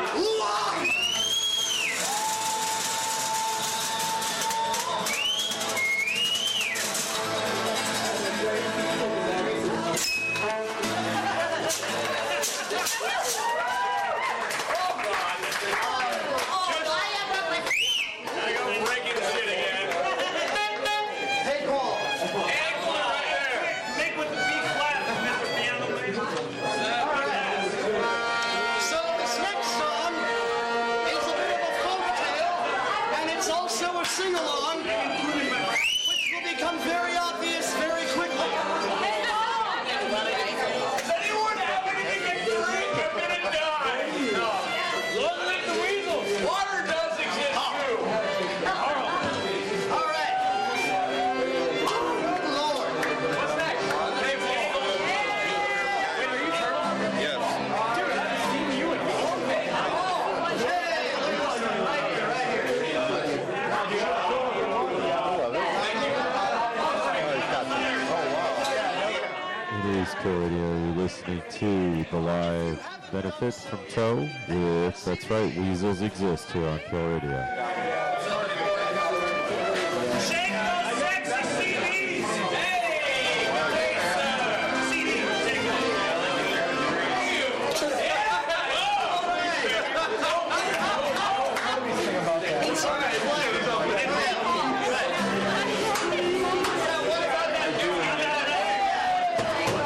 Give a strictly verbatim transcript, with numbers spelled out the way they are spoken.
Sing-along, which will become very obvious very quickly. Does anyone have anything to drink? I'm gonna die. No. Long live the weasels. Water does exist too. All right. Good Lord. What's next? Hey, wait, are you Turtle? Yes. Dude, I haven't seen you in a long day. Hey, look at this one right here, right here. It is Kill Radio. You're listening to the live benefit from Toe with, that's right, Weasels Exist here on Kill Radio.